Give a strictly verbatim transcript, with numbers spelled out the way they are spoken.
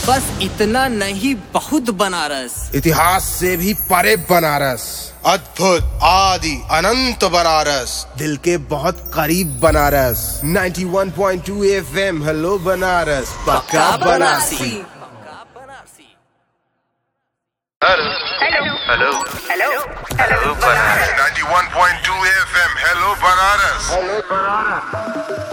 बस इतना नहीं, बहुत बनारस। इतिहास से भी परे बनारस, अद्भुत आदि अनंत बनारस, दिल के बहुत करीब बनारस। इक्यानवे पॉइंट दो एफएम, हेलो बनारस, पक्का Banarasi. Hello hello hello hello Banaras. इक्यानवे पॉइंट दो एफएम, हेलो बनारस।